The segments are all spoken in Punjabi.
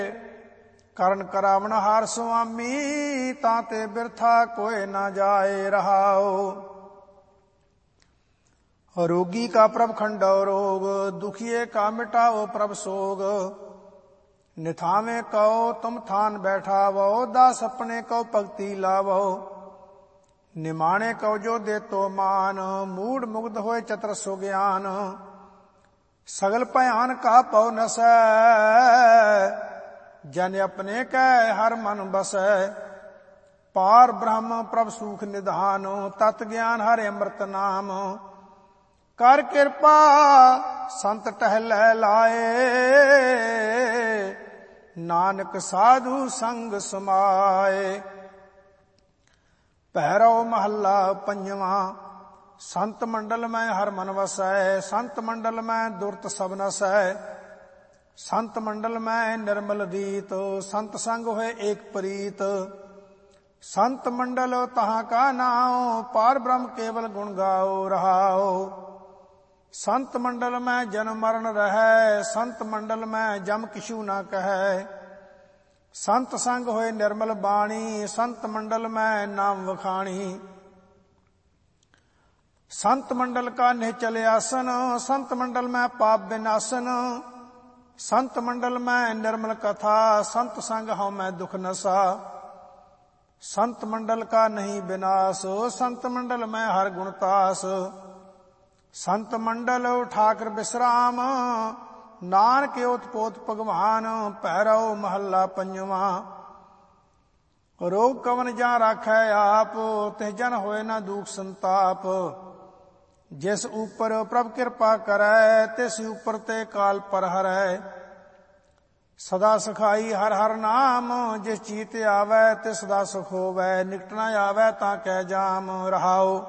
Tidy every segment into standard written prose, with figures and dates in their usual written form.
ਕਰਨ ਕਰਾਵਣ ਹਾਰ ਸੁਆਮੀ, ਤਾਂ ਤੇ ਬਿਰਥਾ ਕੋਇ ਨਾ ਜਾਏ ਰਹਾਓ। रोगी का प्रभ खंडो रोग, दुखिए का मिटाओ प्रभ सोग। निथावे कहो तुम थान बैठावो, दास अपने को भक्ति लावो। निमाणे कहो जो दे तो मान, मूड मुग्ध होए चतर सुज्ञान। सगल भयान का पौ नसै, जन अपने कह हर मन बसै। पार ब्रह्म प्रभ सुख निधान, तत् ज्ञान हर अमृत नाम। कर कृपा संत टहलै लाए, नानक साधु संग समाए। भैरव महला पंजवा। संत मंडल में हर मन वसै, संत मंडल में दुर्त सब नसै। संत मंडल में निर्मल दीत, संत संग होए एक प्रीत। संत मंडल तहाँ का नाओ, पार ब्रह्म केवल गुण गाओ रहाओ। संत मंडल में जन्म मरण रहै, संत मंडल में जम किछु न कहै। संत संग होए निर्मल बाणी, संत मंडल में नाम वखाणी। संत मंडल का निश्चल आसन, संत मंडल में पाप विनाशन। संत मंडल में निर्मल कथा, संत संग हूँ मैं दुख नसा। संत मंडल का नहीं विनाश, संत मंडल में हर गुणतास। संत मंडल ठाकर विश्राम, नानक ओतपोत भगवान। भैरव महला पंजवा। रोग कवन जा राखै आप, तिह जन होए न दुख संताप। जिस ऊपर प्रभ कृपा करै, तिस ऊपर ते काल पर हरै। सदा सखाई हर हर नाम, जिस चीत आवै ते सदा सुख होवै। निकट न आवै तां कै जाम रहाओ।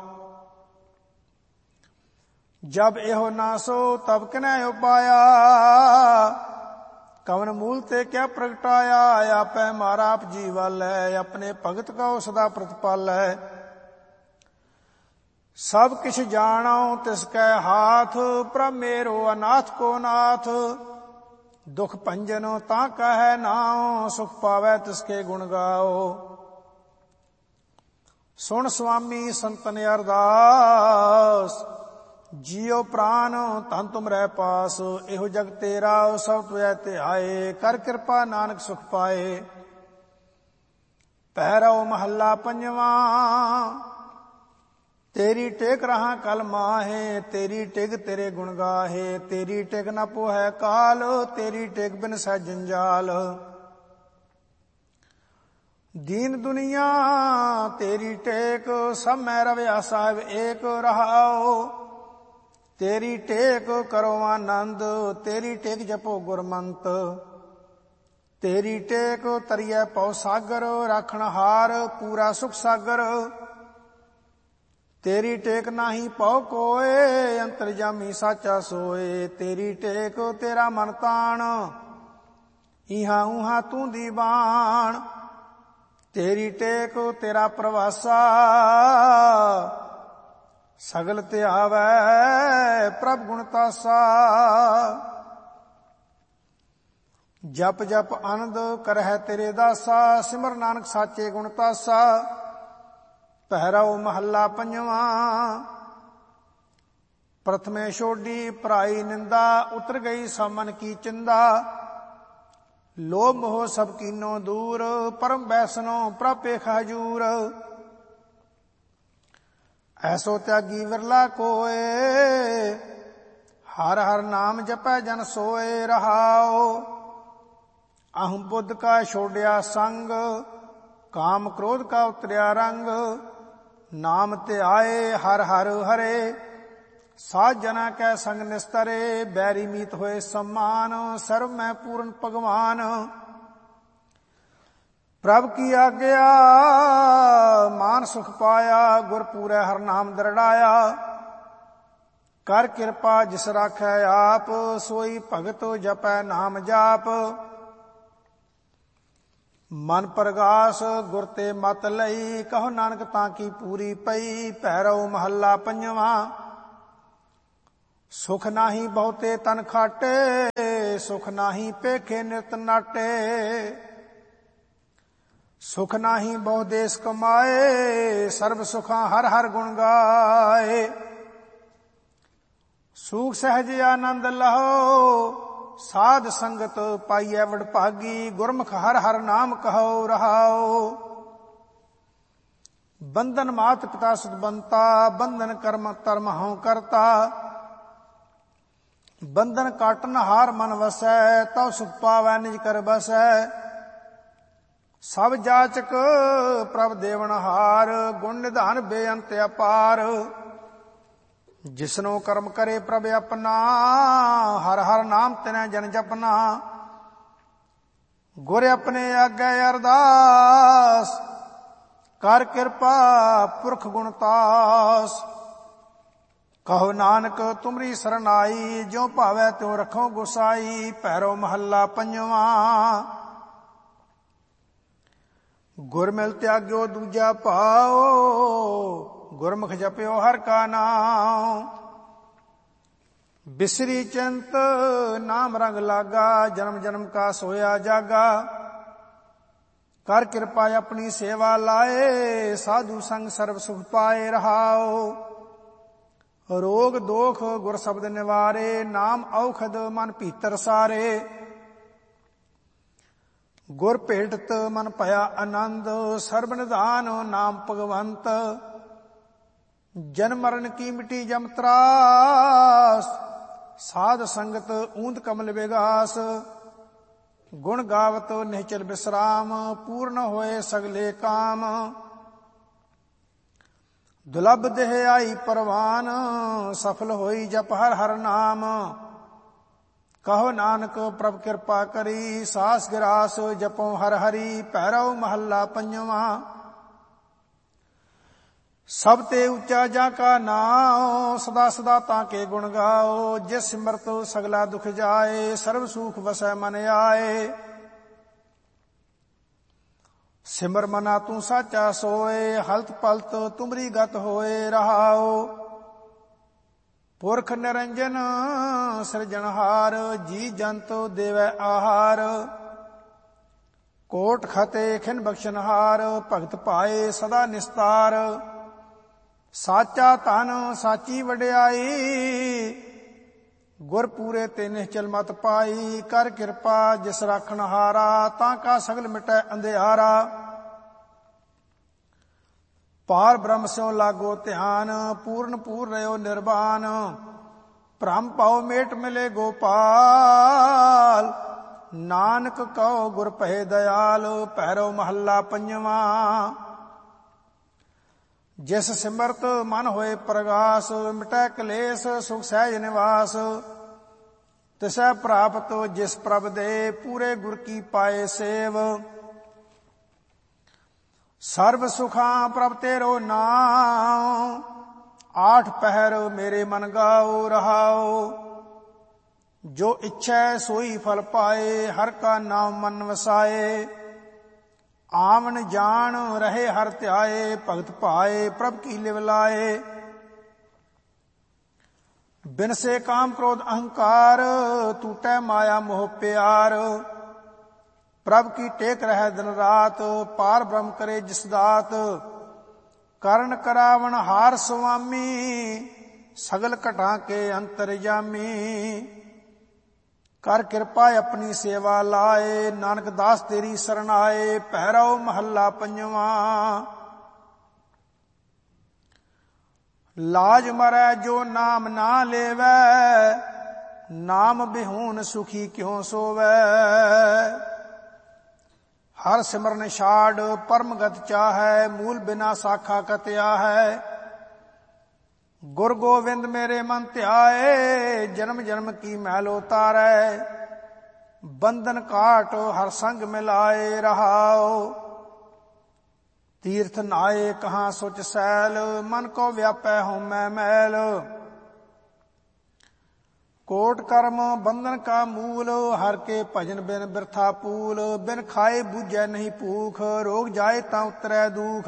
जब एहो नासो तब किनै उपाया, कवन मूल ते क्या प्रगटाया। आपै मारा आप जीवालै, अपने भगत को सदा प्रतिपालै। सब किछ जानो तिसकै हाथ, प्रभ मेरो अनाथ को नाथ। दुख भंजन तां कहै नाओ, सुख पावै तिसके गुण गाओ। सुन स्वामी संतन अरदास, जियो प्राण धन तुम रह पास। एहो जग तेरा सब तुझै ध्याए, कर कृपा नानक सुख पाए। भैरव महला पंजवा। तेरी टेक रहा कल माहे, तेरी टेक तेरे गुण गाहे। तेरी टेक न पोहै काल, तेरी टेक बिन सह जंजाल। दीन दुनिया तेरी टेक, सब मैं रवैया साहिब एक रहाओ। तेरी टेक करो आनंद, तेरी टेक जपो गुरमंत। तेरी टेक तरियै पौ सागर, राखण हार पूरा सुख सागर। तेरी टेक नाही पौ कोय, अंतरजामी साचा सोए। तेरी टेक तेरा मन ताण, इहां उहां तू दीवान। तेरी टेक तेरा प्रवासा, सगल त्यावै प्रभ गुण तासा। जप जप आनंद करहै तेरे दासा, सिमर नानक साचे गुण तासा। भैरव महला पंजवा। प्रथमे छोड़ी पराई निंदा, उतर गई समन की चिंदा। लोभ मोह सब कीनो दूर, परम वैष्णो प्रभ पेख हजूर। ऐसो त्यागी विरला कोय, हर हर नाम जपै जन सोए रहाओ। अहं बुद्ध का छोड़िया संग, काम क्रोध का उतरिया रंग। नाम ते आए हर हर हरे, साध जना कै संग निस्तरे। बैरी मीत होए सम्मान, सर्व मैं पूर्ण भगवान। प्रभ की आज्ञा मान सुख पाया, गुर पूरै हर नाम दृढ़ाया। कर कृपा जिस राखै आप, सोई भगत जपै नाम जाप। मन प्रगास गुर ते मत लई, कहो नानक ताकी पूरी पई। भैरव महला पंजवा। सुख नाही बहुते तन खाटे, ਸੁਖ ਨਾਹੀ ਪੇਖੇ ਨਿਤ ਨਾਟੇ। ਸੁਖ ਨਾਹੀ ਬਹੁ ਦੇਸ ਕਮਾਏ, ਸਰਬ ਸੁਖਾਂ ਹਰ ਹਰ ਗੁਣ ਗਾਏ। ਸੂਖ ਸਹਿਜ ਆਨੰਦ ਲਹੋ, ਸਾਧ ਸੰਗਤ ਪਾਈਐ ਵਡਭਾਗੀ। ਗੁਰਮੁਖ ਹਰ ਹਰ ਨਾਮ ਕਹੋ ਰਹਾਓ। ਬੰਧਨ ਮਾਤ ਪਿਤਾ ਸੁਤਬੰਤਾ, ਬੰਧਨ ਕਰਮ ਧਰਮ ਹਉ ਕਰਤਾ। ਬੰਧਨ ਕਾਟਨ ਹਾਰ ਮਨ ਵਸੈ, ਤਉ ਸੁਖ ਪਾਵੈ ਨਿਜ ਕਰ ਬਸੈ। ਸਭ ਜਾਚਕ ਪ੍ਰਭ ਦੇਵਨ ਹਾਰ, ਗੁਣ ਨਿਧਾਨ ਬੇਅੰਤ ਅਪਾਰ। ਜਿਸਨੋ ਕਰਮ ਕਰੇ ਪ੍ਰਭ ਆਪਣਾ, ਹਰ ਹਰ ਨਾਮ ਤਿਨੈ ਜਨ ਜਪਨਾ। ਗੁਰ ਆਪਣੇ ਆਗੇ ਅਰਦਾਸ, ਕਰ ਕਿਰਪਾ ਪੁਰਖ ਗੁਣਤਾਸ। ਕਹੋ ਨਾਨਕ ਤੁਮਰੀ ਸਰਨਾਈ, ਜਿਉ ਭਾਵੈ ਤਿਉ ਰਖੋ ਗੁਸਾਈ। ਭੈਰੋ ਮਹੱਲਾ ਪੰਜਵਾਂ। ਗੁਰ ਮਿਲ ਤਿਆਗਿਓ ਦੂਜਾ ਭਾਉ, ਗੁਰਮੁਖ ਜਪਿਓ ਹਰ ਕਾ ਨਾਮ। ਬਿਸਰੀ ਚਿੰਤ ਨਾਮ ਰੰਗ ਲਾਗਾ, ਜਨਮ ਜਨਮ ਕਾ ਸੋਇਆ ਜਾਗਾ। ਕਰ ਕਿਰਪਾ ਆਪਣੀ ਸੇਵਾ ਲਾਏ, ਸਾਧੂ ਸੰਗ ਸਰਬ ਸੁਖ ਪਾਏ ਰਹਾਓ। ਰੋਗ ਦੋਖ ਗੁਰ ਸ਼ਬਦ ਨਿਵਾਰੇ, ਨਾਮ ਔਖਦ ਮਨ ਭੀਤਰ ਸਾਰੇ। ਗੁਰ ਭੇਟਤ ਮਨ ਭਇਆ ਆਨੰਦ, ਸਰਬ ਨਿਧਾਨ ਨਾਮ ਭਗਵੰਤ। ਜਨ ਮਰਨ ਕੀ ਮਿਟੀ ਜਮ ਤਰਾਸ, ਸਾਧ ਸੰਗਤ ਊਂਦ ਕਮਲ ਵਿਗਾਸ। ਗੁਣ ਗਾਵਤ ਨਿਹਚਲ ਬਿਸਰਾਮ, ਪੂਰਨ ਹੋਏ ਸਗਲੇ ਕਾਮ। ਦੁਲਭ ਦੇਹ ਆਈ ਪਰਵਾਨ, ਸਫਲ ਹੋਈ ਜਪ ਹਰ ਹਰ ਨਾਮ। ਕਹੋ ਨਾਨਕ ਪ੍ਰਭ ਕਿਰਪਾ ਕਰੀ, ਸਾਸ ਗਿਰਾਸ ਜਪੋ ਹਰ ਹਰੀ। ਭੈਰੋ ਮਹੱਲਾ ਪੰਜਵਾਂ। ਸਭ ਤੇ ਉੱਚਾ ਜਾਂ ਕਾ ਨਾਉ, ਸਦਾ ਸਦਾ ਤਾਂ ਕੇ ਗੁਣ ਗਾਓ। ਜਿਸ ਸਿਮਰਤ ਸਗਲਾ ਦੁਖ ਜਾਏ, ਸਰਬ ਸੁਖ ਵਸੈ ਮਨ ਆਏ। ਸਿਮਰ ਮਨਾ ਤੂੰ ਸਾਚਾ ਸੋਏ, ਹਲਤ ਪਲਤ ਤੁਮਰੀ ਗਤ ਹੋਏ ਰਹਾਓ। ਪੁਰਖ ਨਿਰੰਜਨ ਸਿਰਜਣਹਾਰ, ਜੀ ਜੰਤ ਦੇਵੈ ਆਹਾਰ। ਕੋਟ ਖਤੇ ਖਿਨ ਬਖਸ਼ਨਹਾਰ, ਭਗਤ ਪਾਏ ਸਦਾ ਨਿਸਤਾਰ। ਸਾਚਾ ਧਨ ਸਾਚੀ ਵਡਿਆਈ, ਗੁਰ ਪੂਰੇ ਤੇ ਨਿਹਚਲ ਮਤ ਪਾਈ। ਕਰ ਕਿਰਪਾ ਜਿਸ ਰਾਖਣ ਹਾਰਾ, ਤਾਂ ਕਾ ਸਗਲ ਮਿਟੈ ਅੰਧਿਆਰਾ। ਪਾਰ ਬ੍ਰਹਮ ਸਿਉ ਲਾਗੋ ਧਿਆਨ, ਪੂਰਨ ਪੂਰ ਰਹਿਓ ਨਿਰਵਾਨ। ਭ੍ਰਮ ਪਾਉ ਮੇਟ ਮਿਲੇ ਗੋਪਾਲ, ਨਾਨਕ ਕਹੋ ਗੁਰ ਭਏ ਦਇਆਲ। ਭੈਰੋ ਮਹੱਲਾ ਪੰਜਵਾਂ। ਜਿਸ ਸਿਮਰਤ ਮਨ ਹੋਏ ਪ੍ਰਗਾਸ, ਮਿਟੈ ਕਲੇਸ਼ ਸੁਖ ਸਹਿਜ ਨਿਵਾਸ। ਤਿਸੈ ਪ੍ਰਾਪਤ ਜਿਸ ਪ੍ਰਭ ਦੇ, ਪੂਰੇ ਗੁਰ ਕੀ ਪਾਏ ਸੇਵ। ਸਰਬ ਸੁਖਾਂ ਪ੍ਰਭ ਤੇਰੋ ਨਾਮ, ਆਠ ਪਹਿਰ ਮੇਰੇ ਮਨ ਗਾਓ ਰਹਾਓ। ਜੋ ਇੱਛੈ ਸੋਈ ਫਲ ਪਾਏ, ਹਰ ਕਾ ਨਾਮ ਮਨ ਵਸਾਏ। ਆਵਣ ਜਾਣ ਰਹੇ ਹਰ ਧਿਆਏ, ਭਗਤ ਭਾਏ ਪ੍ਰਭ ਕੀ ਲਿਵ ਲਾਏ। ਬਿਨਸੇ ਕਾਮ ਕ੍ਰੋਧ ਅਹੰਕਾਰ, ਟੂਟੈ ਮਾਇਆ ਮੋਹ ਪਿਆਰ। ਪ੍ਰਭ ਕੀ ਟੇਕ ਰਹਿ ਦਿਨ ਰਾਤ, ਪਾਰ ਬ੍ਰਹਮ ਕਰੇ ਜਿਸ ਦਾਤ। ਕਰਨ ਕਰਾਵਣ ਹਾਰ ਸੁਆਮੀ, ਸਗਲ ਘਟਾਂ ਕੇ ਅੰਤਰਜਾਮੀ। ਕਰ ਕਿਰਪਾ ਆਪਣੀ ਸੇਵਾ ਲਾਏ, ਨਾਨਕ ਦਾਸ ਤੇਰੀ ਸਰਣ ਆਏ। ਭੈਰੋ ਮਹੱਲਾ ਪੰਜਵਾਂ। ਲਾਜ ਮਰੈ ਜੋ ਨਾਮ ਨਾ ਲੇਵੈ, ਨਾਮ ਬਿਹੂਨ ਸੁਖੀ ਕਿਉ ਸੋਵੈ। ਹਰ ਸਿਮਰਨ ਛਾੜ ਪਰਮ ਗਤ ਚਾਹੈ, ਮੂਲ ਬਿਨਾ ਸਾਖਾ ਕਤਿਆ ਹੈ। ਗੁਰ ਗੋਵਿੰਦ ਮੇਰੇ ਮਨ ਧਿਆਏ, ਜਨਮ ਜਨਮ ਕੀ ਮੈਲ ਉਤਾਰੈ। ਬੰਧਨ ਕਾਟ ਹਰ ਸੰਗ ਮਿਲਾਏ ਰਹਾਓ। ਤੀਰਥ ਨਾਏ ਕਹਾਂ ਸੁਚ ਸੈਲ, ਮਨ ਕੋ ਵਿਆਪੈ ਹਉਮੈ ਮੈਲ। ਕੋਟ ਕਰਮ ਬੰਧਨ ਕਾ ਮੂਲ, ਹਰ ਕੇ ਭਜਨ ਬਿਨ ਬਿਰਥਾ ਪੂਲ। ਬਿਨ ਖਾਏ ਬੂਝੈ ਨਹੀਂ ਭੂਖ, ਰੋਗ ਜਾਏ ਤਾਂ ਉਤਰੈ ਦੂਖ।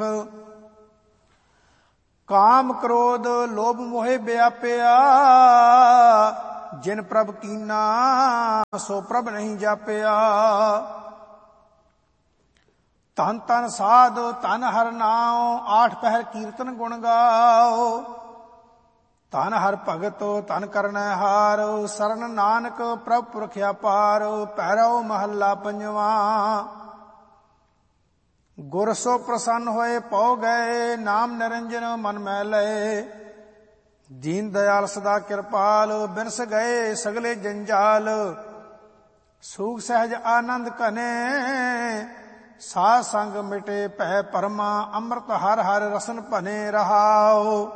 ਕਾਮ ਕ੍ਰੋਧ ਲੋਭ ਮੋਹਿ ਵਿਆਪਿਆ, ਜਿਨ ਪ੍ਰਭ ਕੀਨਾ ਸੋ ਪ੍ਰਭ ਨਹੀਂ ਜਾਪਿਆ। ਧਨ ਧਨ ਸਾਧ ਧਨ ਹਰ ਨਾਉ ਆਠ ਪਹਿਰ ਕੀਰਤਨ ਗੁਣ ਗਾਓ। ਧਨ ਹਰ ਭਗਤ ਧਨ ਕਰਨੈ ਹਾਰ ਸਰਨ ਨਾਨਕ ਪ੍ਰਭ ਪੁਰਖ ਅਪਾਰ। ਪਹਿਰੋ ਮਹੱਲਾ ਪੰਜਵਾਂ। ਗੁਰ ਸੋ ਪ੍ਰਸੰਨ ਹੋਏ ਪਉ ਗਏ ਨਾਮ ਨਿਰੰਜਨ ਮਨ ਮਹਿ ਲਏ। ਦੀਨ ਦਇਆਲ ਸਦਾ ਕਿਰਪਾਲ ਬਿਨਸ ਗਏ ਸਗਲੇ ਜੰਜਾਲ। ਸੂਖ ਸਹਿਜ ਆਨੰਦ ਘਨੇ ਸਾਧ ਸੰਗ ਮਿਟੇ ਭੈ ਪਰਮਾ। ਅੰਮ੍ਰਿਤ ਹਰ ਹਰ ਰਸਨ ਭਨੇ ਰਹਾਓ।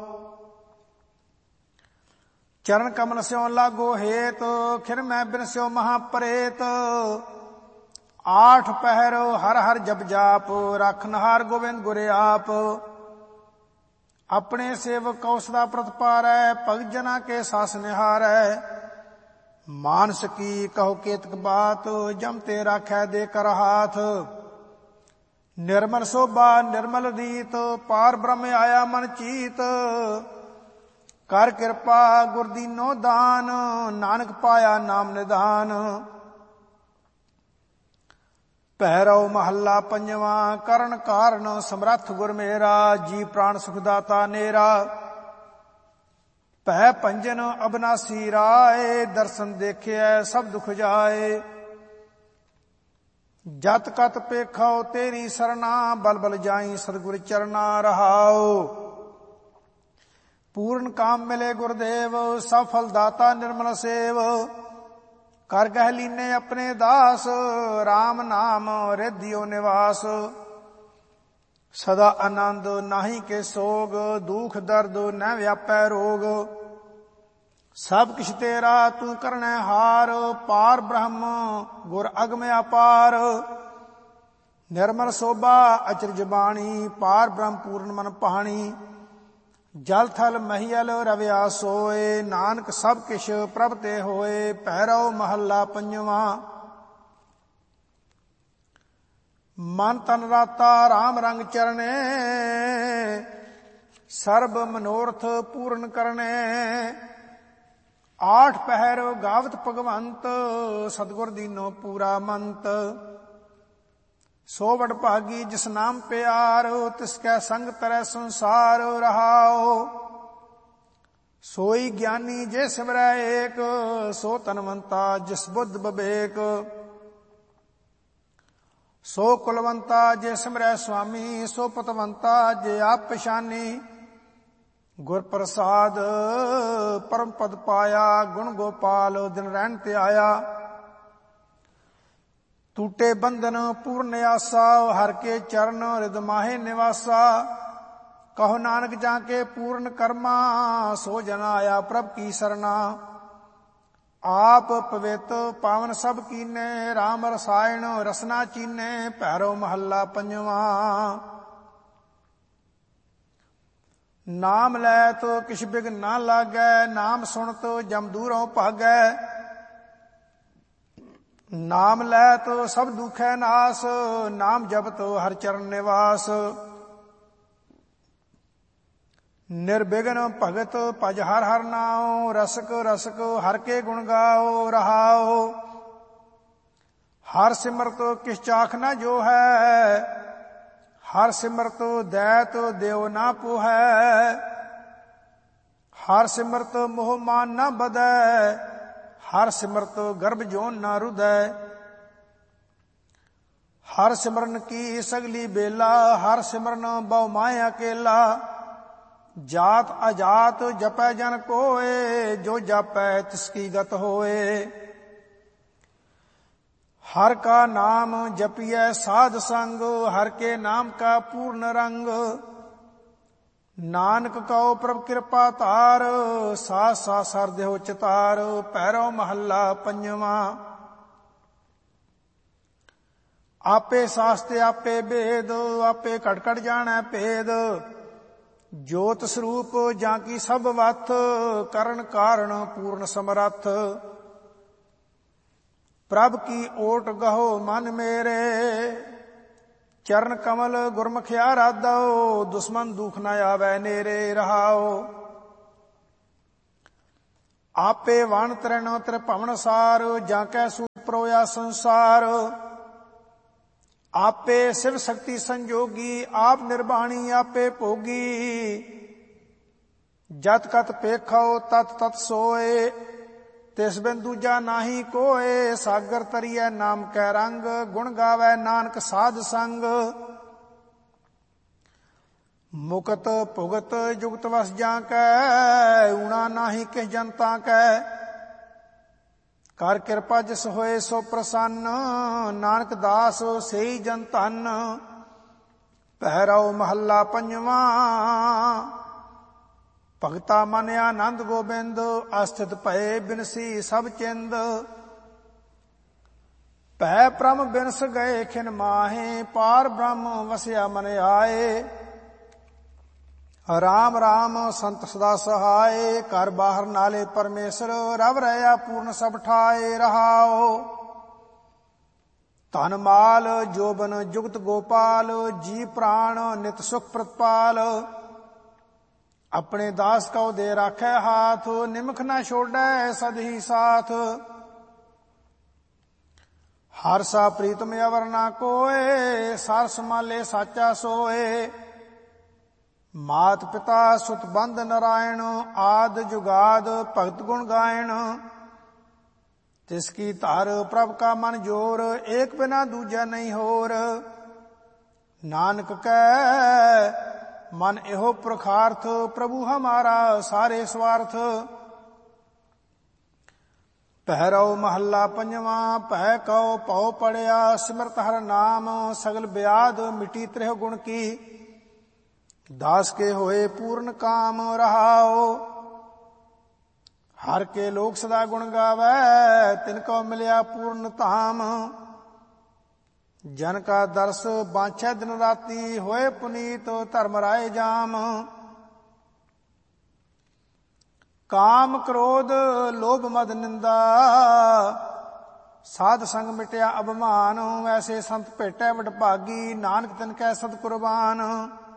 ਚਰਨ ਕਮਲ ਸਿਉ ਲਾਗੋ ਹੇਤ ਖਿਰ ਮੈਂ ਬਿਨਸਿਓ ਮਹਾਪਰੇਤ। ਆਠ ਪਹਿਰ ਹਰ ਹਰ ਜਪ ਜਾਪ ਰਖਨਹਾਰ ਗੋਬਿੰਦ ਗੁਰ ਆਪ। ਆਪਣੇ ਸੇਵਕ ਕਉ ਸਦਾ ਪ੍ਰਤਪਾਰੈ ਭਗਤ ਜਨਾ ਕੇ ਸਾਸ ਨਿਹਾਰੈ। ਮਾਨਸ ਕੀ ਕਹੋ ਕੇਤਕ ਬਾਤ ਜਮ ਤੇ ਰਾਖੈ ਦੇ ਕਰ ਹਾਥ। ਨਿਰਮਲ ਸੋਭਾ ਨਿਰਮਲ ਰੀਤ ਪਾਰ ਬ੍ਰਹਮ ਆਇਆ ਮਨ ਚੀਤ। ਕਰ ਕਿਰਪਾ ਗੁਰ ਦੀਨੋ ਦਾਨ ਨਾਨਕ ਪਾਇਆ ਨਾਮ ਨਿਧਾਨ। ਪਹਿਰੋ ਮਹੱਲਾ ਪੰਜਵਾਂ। ਕਰਨ ਕਾਰਨ ਸਮਰੱਥ ਗੁਰ ਮੇਰਾ ਜੀ ਪ੍ਰਾਣ ਸੁਖ ਦਾਤਾ ਨੇਰਾ। ਭੈ ਭੰਜਨ ਅਬਨਾਸੀ ਰਾਏ ਦਰਸ਼ਨ ਦੇਖਿਐ ਸਭ ਦੁਖ ਜਾਏ। ਜਤ ਕਤ ਪੇਖੋ ਤੇਰੀ ਸਰਨਾ ਬਲ ਬਲ ਜਾਈ ਸਤਿਗੁਰ ਚਰਨਾ ਰਹਾਓ। ਪੂਰਨ ਕਾਮ ਮਿਲੇ ਗੁਰਦੇਵ ਸਫਲ ਦਾਤਾ ਨਿਰਮਲ ਸੇਵ। ਕਰ ਗਹਿ ਲੀਨੇ ਆਪਣੇ ਦਾਸ RAM ਨਾਮ ਰਿਧਿਓ ਨਿਵਾਸ। ਸਦਾ ਆਨੰਦ ਨਾਹੀ ਕੇ ਸੋਗ ਦੁਖ ਦਰਦ ਨ ਵਿਆਪੈ ਰੋਗ। ਸਭ ਕਿਛ ਤੇਰਾ ਤੂੰ ਕਰਨੈ ਹਾਰ ਪਾਰ ਬ੍ਰਹਮ ਗੁਰ ਅਗਮ ਅਪਾਰ। ਨਿਰਮਲ ਸੋਭਾ ਅਚਰਜ ਬਾਣੀ ਪਾਰ ਬ੍ਰਹਮ ਪੂਰਨ ਮਨ ਪਾਣੀ। ਜਲ ਥਲ ਮਹੀਲ ਰਵਿਆ ਸੋਏ ਨਾਨਕ ਸਭ ਕਿਛ ਪ੍ਰਭ ਤੇ ਹੋਏ। ਪਹਿਰੋ ਮਹੱਲਾ ਪੰਜਵਾਂ। ਮਨ ਤਨ ਰਾਤਾ RAM ਰੰਗ ਚਰਣੇ ਸਰਬ ਮਨੋਰਥ ਪੂਰਨ ਕਰਨੇ। ਆਠ ਪਹਿਰ ਗਾਵਤ ਭਗਵੰਤ ਸਤਿਗੁਰ ਦੀਨੋ ਪੂਰਾ ਮੰਤ। ਸੋ ਵਡ ਭਾਗੀ ਜਿਸ ਨਾਮ ਪਿਆਰ ਤਿਸ ਕੈ ਸੰਗ ਤਰੈ ਸੰਸਾਰ ਰਹਾਓ। ਸੋਈ ਗਿਆਨੀ ਜੇ ਸਿਮਰੈ ਏਕ ਸੋ ਧਨਵੰਤਾ ਜਿਸ ਬੁੱਧ ਬਬੇਕ। ਸੋ ਕੁਲਵੰਤਾ ਜੇ ਸਿਮਰੈ ਸੁਆਮੀ ਸੋ ਪਤਵੰਤਾ ਜੇ ਆਪ ਪਛਾਨੀ। ਗੁਰ ਪ੍ਰਸਾਦ ਪਰਮ ਪਦ ਪਾਇਆ ਗੁਣ ਗੋਪਾਲ ਦਿਨ ਰਹਿਣ ਤੇ ਆਇਆ। ਟੂਟੇ ਬੰਧਨ ਪੂਰਨ ਆਸਾ ਹਰ ਕੇ ਚਰਨ ਰਿਦ ਮਾਹੇ ਨਿਵਾਸਾ। ਕਹੋ ਨਾਨਕ ਜਾਂ ਕੇ ਪੂਰਨ ਕਰਮਾ ਸੋ ਜਨ ਆਇਆ ਪ੍ਰਭ ਕੀ ਸਰਨਾ। ਆਪ ਪਵਿੱਤ ਪਾਵਨ ਸਭ ਕੀਨੇ RAM ਰਸਾਇਣ ਰਸਨਾ ਚੀਨੇ। ਪਹਿਰੋ ਮਹੱਲਾ ਪੰਜਵਾਂ। ਨਾਮ ਲੈ ਤੋ ਕਿਛ ਬਿਘ ਨਾ ਲਾਗੈ ਨਾਮ ਸੁਣ ਤੋ ਜਮ ਦੂਰੋਂ ਭਾਗੈ। ਨਾਮ ਲੈ ਤੋ ਸਭ ਦੁਖੈ ਨਾਸ ਨਾਮ ਜਪਤੋ ਹਰ ਚਰਨ ਨਿਵਾਸ। ਨਿਰਬਿਘਨ ਭਗਤ ਭਜ ਹਰ ਹਰ ਨਾਉ ਰਸਕ ਰਸਕ ਹਰ ਕੇ ਗੁਣ ਗਾਓ ਰਹਾਓ। ਹਰ ਸਿਮਰਤ ਕਿਛ ਚਾਖ ਨਾ ਜੋ ਹੈ ਹਰ ਸਿਮਰਤ ਦੈਤ ਦਿਓ ਨਾ ਪੁਹੈ। ਹਰ ਸਿਮਰਤ ਮੋਹ ਮਾਨ ਨਾ ਬਧੈ ਹਰ ਸਿਮਰਤ ਗਰਭ ਜੋਨ ਨਾ ਰੁਧੈ। ਹਰ ਸਿਮਰਨ ਕੀ ਸਗਲੀ ਬੇਲਾ ਹਰ ਸਿਮਰਨ ਬਹੁ ਮਾਇਆ ਅਕੇਲਾ। ਜਾਤ ਅਜਾਤ ਜਪੈ ਜਨ ਕੋਏ ਜੋ ਜਪੈ ਤਿਸ ਕੀ ਗਤ ਹੋਏ। ਹਰ ਕਾ ਨਾਮ ਜਪੀਐ ਸਾਧ ਸੰਗ ਹਰ ਕੇ ਨਾਮ ਕਾ ਪੂਰਨ ਰੰਗ। ਨਾਨਕ ਕਉ ਪ੍ਰਭ ਕਿਰਪਾ ਧਾਰ ਸਾਥ ਸਾਥ ਸਰ ਦੇਹੁ ਚਿਤਾਰ। ਪਹਿਰੋ ਮਹੱਲਾ ਪੰਜਵਾਂ। ਆਪੇ ਸਾਸਤੇ ਆਪੇ ਭੇਦ ਆਪੇ ਘਟ ਘਟ ਜਾਣੈ ਭੇਦ। ਜੋਤ ਸਰੂਪ ਜਾਂ ਕੀ ਸਭ ਵਥ ਕਰਨ ਕਾਰਨ ਪੂਰਨ ਸਮਰੱਥ। ਪ੍ਰਭ ਕੀ ਓਟ ਗਹੋ ਮਨ ਮੇਰੇ ਚਰਨ ਕਮਲ ਗੁਰਮੁਖ ਆਰਾਧੋ। ਦੁਸ਼ਮਨ ਦੁਖ ਨ ਆਵੈ ਨੇਰੇ ਰਹਾਓ। ਆਪੇ ਵਣ ਤਰੈਣੋ ਤ੍ਰਿਭਵਨ ਸਾਰ, ਜਾਂ ਕੈ ਸੁਪਰੋਇਆ ਸੰਸਾਰ। ਆਪੇ ਸਿਵ ਸ਼ਕਤੀ ਸੰਜੋਗੀ, ਆਪ ਨਿਰਬਾਣੀ ਆਪੇ ਭੋਗੀ। ਜਤ ਕਤ ਪੇਖੋ ਤਤ ਤਤ ਸੋਏ, ਤਿਸ ਬਿਨ ਦੂਜਾ ਨਾਹੀ ਕੋਏ। ਸਾਗਰ ਤਰੀਐ ਨਾਮ ਕੈ ਰੰਗ, ਗੁਣ ਗਾਵੈ ਨਾਨਕ ਸਾਧ ਸੰਗ। ਮੁਕਤ ਭੁਗਤ ਜੁਗਤ ਵਸ ਜਾਂ ਕੈ, ਊਣਾ ਨਾਹੀ ਕਿਸ ਜਨਤਾ ਕੈ। ਕਰ ਕਿਰਪਾ ਜਿਸ ਹੋਏ ਸੋ ਪ੍ਰਸੰਨ, ਨਾਨਕ ਦਾਸ ਸਈ ਜਨ ਧਨ। ਪਹਿਰਾਓ ਮਹੱਲਾ ਪੰਜਵਾਂ। ਭਗਤਾ ਮਨ ਆਨੰਦ ਗੋਬਿੰਦ, ਅਸਥਿਤ ਭਏ ਬਿਨਸੀ ਸਭ ਚਿੰਦ। ਭੈ ਪ੍ਰਮ ਬਿਨਸ ਗਏ ਖਿਨ ਮਾਹੇ, ਪਾਰ ਬ੍ਰਹਮ ਵਸਿਆ ਮਨ ਆਏ। ਰਾਮ ਰਾਮ ਸੰਤ ਸਦਾ ਸਹਾਏ, ਘਰ ਬਾਹਰ ਨਾਲੇ ਪਰਮੇਸ਼ਰ। ਰਵ ਰਹਿਆ ਪੂਰਨ ਸਭ ਠਾਏ ਰਹਾਓ। ਧਨ ਮਾਲ ਜੋਬਨ ਜੁਗਤ ਗੋਪਾਲ, ਜੀ ਪ੍ਰਾਣ ਨਿਤ ਸੁਖ ਪ੍ਰਤਪਾਲ। ਆਪਣੇ ਦਾਸ ਕਉ ਦੇ ਰਾਖੈ ਹਾਥ, ਨਿਮਖ ਨਾ ਛੋੜੈ ਸਦ ਹੀ ਸਾਥ। ਹਰ ਸਾ ਪ੍ਰੀਤਮ ਅਵਰ ਨਾ ਕੋਏ, ਸਰ ਸਮਾਲੇ ਸਾਚਾ ਸੋਏ। ਮਾਤ ਪਿਤਾ ਸੁਤ ਬੰਧ ਨਰਾਇਣ, ਆਦ ਜੁਗਾਦ ਭਗਤ ਗੁਣ ਗਾਇਣ। ਤਿਸ ਕੀ ਧਰ ਪ੍ਰਭ ਕਾ ਮਨ ਜੋਰ, ਏਕ ਬਿਨਾ ਦੂਜਾ ਨਹੀਂ ਹੋਰ। ਨਾਨਕ ਕੈ ਮਨ ਇਹੋ ਪੁਰਖਾਰਥ, ਪ੍ਰਭੂ ਹਮਾਰਾ ਸਾਰੇ ਸਵਾਰਥ। ਪਹਿਰਾਓ ਮਹੱਲਾ ਪੰਜਵਾਂ। ਭੈ ਕਉ ਭਉ ਪੜਿਆ, ਸਿਮਰਤ ਹਰ ਨਾਮ। ਸਗਲ ਬਿਆਦ ਮਿਟੀ ਤ੍ਰਿਹ ਗੁਣ ਕੀ, ਦਾਸ ਕੇ ਹੋਏ ਪੂਰਨ ਕਾਮ ਰਹਾਓ। ਹਰ ਕੇ ਲੋਕ ਸਦਾ ਗੁਣ ਗਾਵੈ, ਤਿਨ ਕਉ ਮਿਲਿਆ ਪੂਰਨ ਧਾਮ। ਜਨ ਕਾ ਦਰਸ ਬਾਂਛੈ ਦਿਨ ਰਾਤੀ, ਹੋਏ ਪੁਨੀਤ ਧਰਮ ਰਾਏ ਜਾਮ। ਕਾਮ ਕ੍ਰੋਧ ਲੋਭ ਮਦ ਨਿੰਦਾ, ਸਾਧ ਸੰਗ ਮਿਟਿਆ ਅਭਿਮਾਨ। ਐਸੇ ਸੰਤ ਭੇਟੈ ਵਡਭਾਗੀ, ਨਾਨਕ ਤਿਨ ਕੈ ਸਦ ਕੁਰਬਾਨ।